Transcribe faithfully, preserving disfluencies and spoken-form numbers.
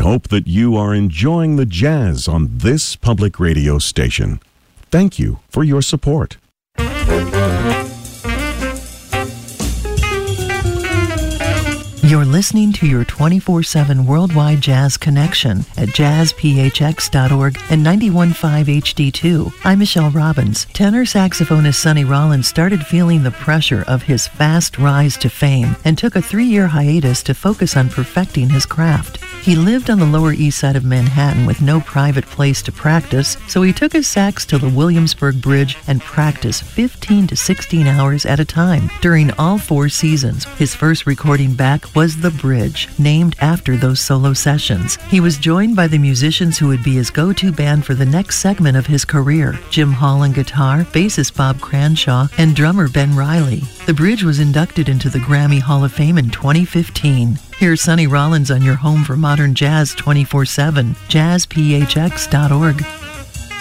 hope that you are enjoying the jazz on this public radio station. Thank you for your support. You're listening to your twenty-four seven Worldwide Jazz Connection at jazz p h x dot org and ninety-one point five H D two. I'm Michelle Robbins. Tenor saxophonist Sonny Rollins started feeling the pressure of his fast rise to fame and took a three-year hiatus to focus on perfecting his craft. He lived on the Lower East Side of Manhattan with no private place to practice, so he took his sax to the Williamsburg Bridge and practiced fifteen to sixteen hours at a time during all four seasons. His first recording back was The Bridge, named after those solo sessions. He was joined by the musicians who would be his go-to band for the next segment of his career: Jim Hall on guitar, bassist Bob Cranshaw, and drummer Ben Riley. The Bridge was inducted into the Grammy Hall of Fame in twenty fifteen. Here's Sonny Rollins on your home for modern jazz twenty-four seven, jazz p h x dot org.